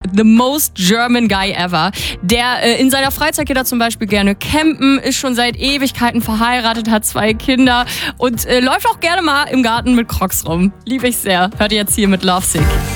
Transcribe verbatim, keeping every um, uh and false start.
the most German guy ever. Der äh, in seiner Freizeit geht er zum Beispiel gerne campen, ist schon seit Ewigkeiten verheiratet, hat zwei Kinder und äh, läuft auch gerne mal im Garten mit Crocs rum. Liebe ich sehr. Hört ihr jetzt hier mit Lovesick.